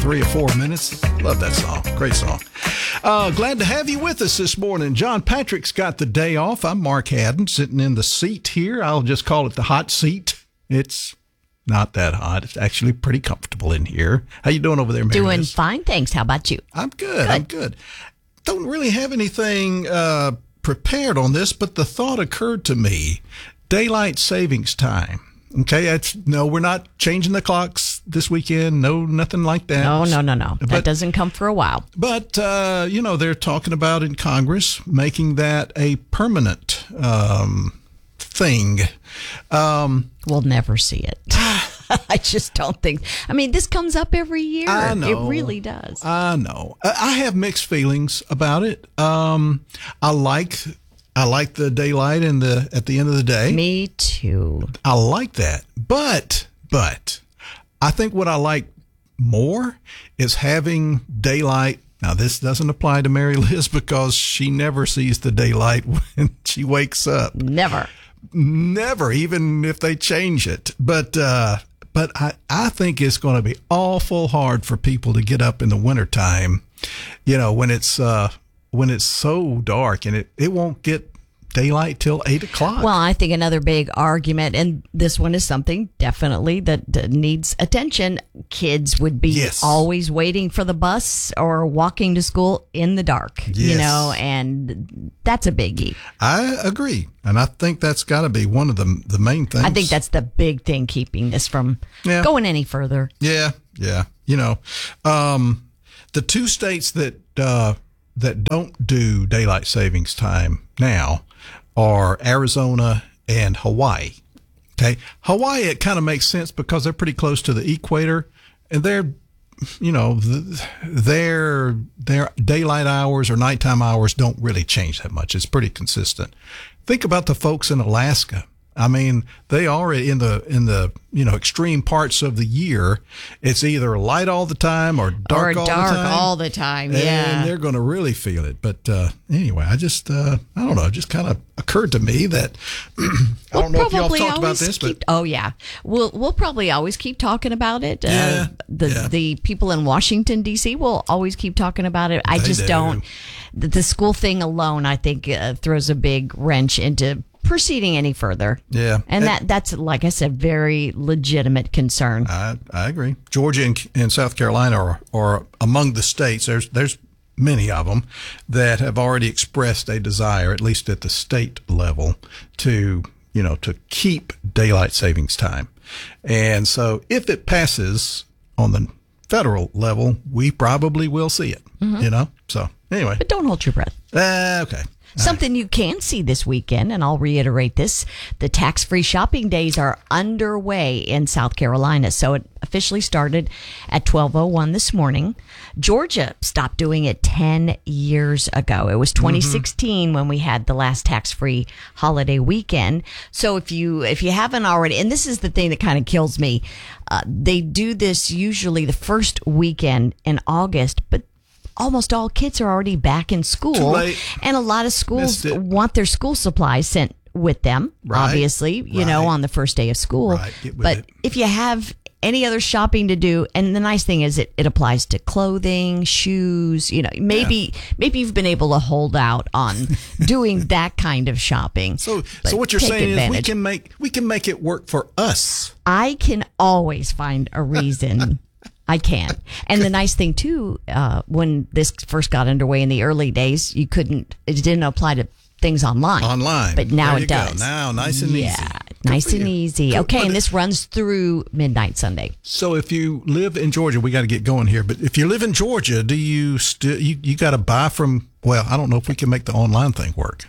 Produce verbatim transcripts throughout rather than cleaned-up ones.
three or four minutes. Love that song. Great song. Uh, glad to have you with us this morning. John Patrick's got the day off. I'm Mark Haddon, sitting in the seat here. I'll just call it the hot seat. It's not that hot. It's actually pretty comfortable in here. How you doing over there, Mary Doing Liz? fine, thanks. How about you? I'm good. Good. I'm good. Don't really have anything uh, prepared on this, but the thought occurred to me. Daylight savings time. Okay, that's, no, we're not changing the clocks this weekend. No, nothing like that. No, no, no, no. That But- doesn't come for a while. But, uh, you know, they're talking about in Congress making that a permanent um, thing. Um, We'll never see it. I just don't think. I mean, this comes up every year. I know. It really does. I know. I I have mixed feelings about it. Um, I like I like the daylight and the at the end of the day. Me too. I like that. But but I think what I like more is having daylight. Now, this doesn't apply to Mary Liz because she never sees the daylight when she wakes up. Never. Never, even if they change it. But uh, but I, I think it's going to be awful hard for people to get up in the wintertime, you know, when it's uh, when it's so dark and it, it won't get daylight till eight o'clock. Well, I think another big argument, and this one is something definitely that uh, needs attention. Kids would be Yes. always waiting for the bus or walking to school in the dark, you Yes. know, and that's a biggie. I agree. And I think that's got to be one of the, the main things. I think that's the big thing keeping this from Yeah. going any further. Yeah, yeah. You know, um, the two states that uh, that don't do daylight savings time now are Arizona and Hawaii. Okay, Hawaii, it kind of makes sense because they're pretty close to the equator, and they're, you know, th- their their daylight hours or nighttime hours don't really change that much. It's pretty consistent. Think about the folks in Alaska. I mean, they are in the in the you know extreme parts of the year. It's either light all the time or dark or all dark the time. all the time. And Yeah. they're going to really feel it. But uh, anyway, I just, uh, I don't know, it just kind of occurred to me that, I don't know if y'all probably talked about always this, keep, but oh yeah, we'll we'll probably always keep talking about it. Yeah, uh, the yeah. the people in Washington D C will always keep talking about it. I They just do. don't. The, the school thing alone, I think, uh, throws a big wrench into proceeding any further. Yeah. and And- that that's like I said, very legitimate concern. I, I agree. Georgia and, and South Carolina are, are among the states. There's, there's many of them that have already expressed a desire, at least at the state level, to, you know, to keep daylight savings time. And so if it passes on the federal level, we probably will see it, you know? So anyway, But don't hold your breath. uh, okay. Something you can see this weekend, and I'll reiterate this, the tax-free shopping days are underway in South Carolina. So it officially started at twelve oh one this morning. Georgia stopped doing it ten years ago. It was twenty sixteen when we had the last tax-free holiday weekend. So if you if you haven't already, and this is the thing that kind of kills me, uh, they do this usually the first weekend in August, but almost all kids are already back in school. Too late. And a lot of schools Missed it. want their school supplies sent with them, Right. obviously, you know, Right. on the first day of school. Right. Get with But it. if you have any other shopping to do, and the nice thing is it, it applies to clothing, shoes, you know, maybe maybe you've been able to hold out on doing that kind of shopping. So, But so what you're take saying is we advantage. can make, we can make it work for us. I can always find a reason. I can. And the nice thing too, uh, when this first got underway in the early days, you couldn't, it didn't apply to things online. Online. But now There it you go. does. Now, nice and easy. Yeah, Good nice for and you. easy. Good. Okay, But and it- this runs through midnight Sunday. So if you live in Georgia, we got to get going here. But if you live in Georgia, do you still you, you got to buy from? Well, I don't know if we can make the online thing work.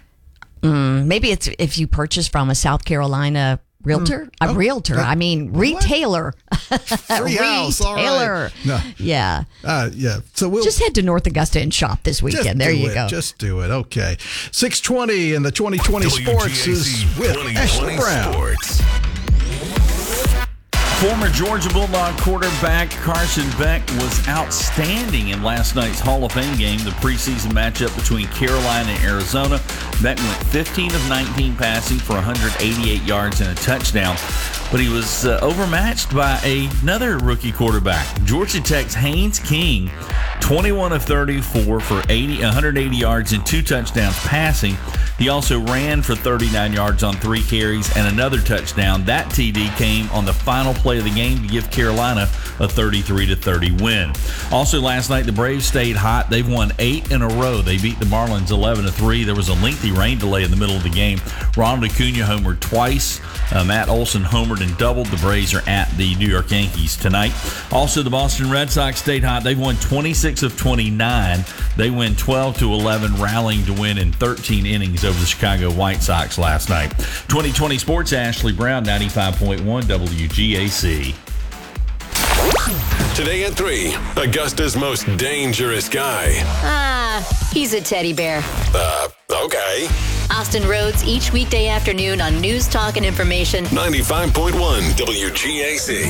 Maybe it's if you purchase from a South Carolina realtor, a Oh, realtor. that- I mean, retailer. Free house, all right. Retailer. No. Yeah. Uh, yeah. So we'll Just head to North Augusta and shop this just weekend. There do you it. go. Just do it. Okay. six twenty and the twenty twenty sports is with Ashley Brown. Sports. Former Georgia Bulldog quarterback Carson Beck was outstanding in last night's Hall of Fame game, the preseason matchup between Carolina and Arizona. Beck went fifteen of nineteen passing for one hundred eighty-eight yards and a touchdown, but he was uh, overmatched by another rookie quarterback, Georgia Tech's Haynes King, twenty-one of thirty-four for eighty, one hundred eighty yards and two touchdowns passing. He also ran for thirty-nine yards on three carries and another touchdown. That T D came on the final play of the game to give Carolina a thirty-three to thirty win. Also last night, the Braves stayed hot. They've won eight in a row. They beat the Marlins eleven to three. There was a lengthy rain delay in the middle of the game. Ronald Acuna homered twice. Uh, Matt Olson homered and doubled. The Braves are at the New York Yankees tonight. Also, the Boston Red Sox stayed hot. They've won twenty-six of twenty-nine. They win twelve to eleven, rallying to win in thirteen innings over the Chicago White Sox last night. twenty twenty Sports, Ashley Brown, ninety-five point one W G A C. Today at three, Augusta's most dangerous guy. Ah, he's a teddy bear. Uh, okay. Austin Rhodes, each weekday afternoon on News Talk and Information. ninety-five point one W G A C.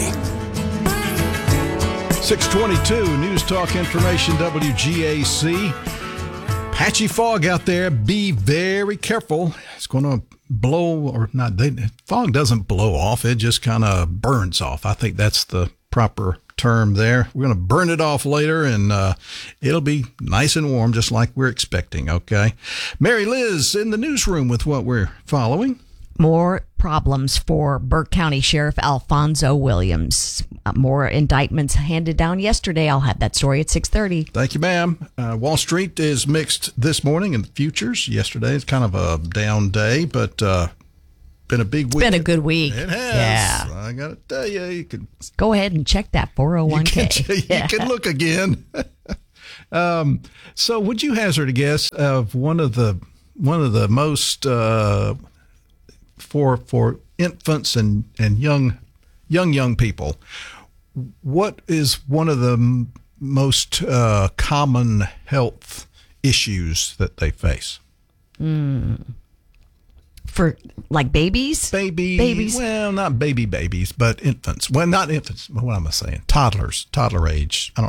six twenty-two, News Talk Information, W G A C. Patchy fog out there. Be very careful. It's going to blow, or not, they, fog doesn't blow off. It just kind of burns off. I think that's the proper term there. We're going to burn it off later, and uh, it'll be nice and warm, just like we're expecting, okay? Mary Liz in the newsroom with what we're following. More problems for Burke County Sheriff Alfonso Williams. Uh, more indictments handed down yesterday. I'll have that story at six thirty. Thank you, ma'am. Uh, Wall Street is mixed this morning in the futures. Yesterday is kind of a down day, but uh, been a big week. Been a good week. It has. Yeah. I got to tell you, you can go ahead and check that four oh one k. You can, you yeah. can look again. um, so, would you hazard a guess of one of the one of the most uh, for for infants and, and young young young people? What is one of the m- most uh, common health issues that they face? Mm. For like babies? Baby, babies? Well, not baby babies, but infants. Well, not infants. What am I saying? Toddlers, toddler age. I don't